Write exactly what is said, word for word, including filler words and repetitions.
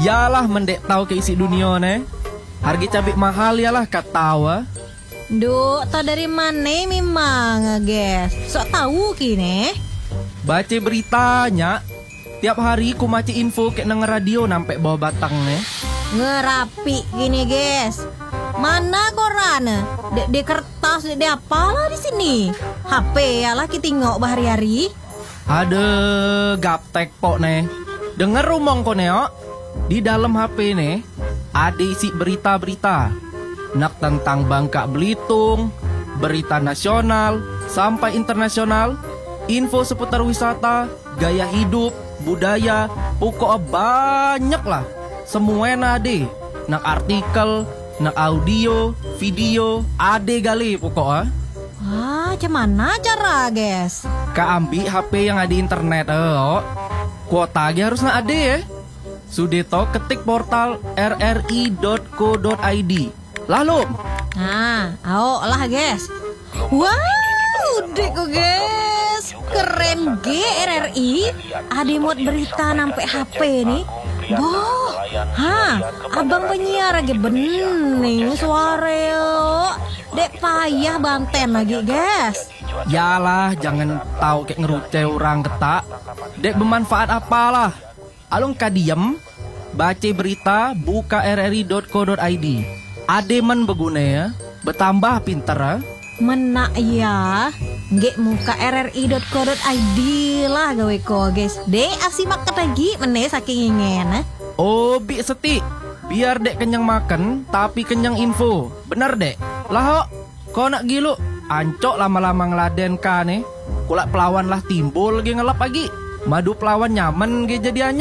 Yalah mendek tahu ke isi dunia ne. Harga cabai mahal yalah kat tahu ah. Duh, tau dari mana memang, guys? Sok tahu kini. Baca beritanya. Tiap hari ku maci info kayak nang radio nampak bawah batang ne. Ngerapi gini, guys. Mana koran? Dek de kertas, dek de apalah di sini? H P ya lah kita tengok bahari-hari. Ada gaptek pok ne. Dengar rumong ko neo. Di dalam H P ne ada isi berita-berita. Nak tentang Bangka Belitung, berita nasional sampai internasional, info seputar wisata, gaya hidup, budaya, pokok banyak lah. Semua nade. Nak artikel, nak audio, video, ade gali pokok ah. Ah, cemana cara, guys? Ka ambil H P yang ada internet eh. Oh. Kuota ge harus nak ade ya. Sudeto ketik portal r r i dot co dot i d. Lalu. Nah, ao lah, guys. Wow, deko guys. Keren G R R I. Ada muat berita nampak H P nih. Boh, ha, abang penyiar lagi bening suara yo. Dek payah banten lagi, guys. Yalah, jangan tahu kayak ngeruce orang ketak. Dek bermanfaat apalah. Alung kadiem, baca berita, buka r r i dot co dot i d. Ademan beguna ya, bertambah pinter ya. Menak ya, nggak muka r r i dot co dot i d lah gawe ko guys. Dek asimak lagi meneh saking ingin. Oh, bi seti. Biar dek kenyang makan, tapi kenyang info. Bener dek. Lah ho, kau nak gilu? Ancok lama-lama ngeladen ka nih. Kulak pelawan lah timbul lagi ngelap lagi. Madu pelawan nyaman ge jadiannya.